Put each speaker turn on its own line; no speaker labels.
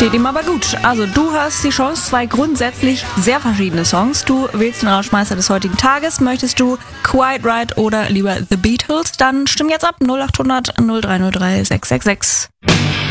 Steht ihm aber gut. Also du hast die Chance, 2 grundsätzlich sehr verschiedene Songs. Du wählst den Rauschmeister des heutigen Tages. Möchtest du Quiet Riot oder lieber The Beatles? Dann stimm jetzt ab 0800 0303 666.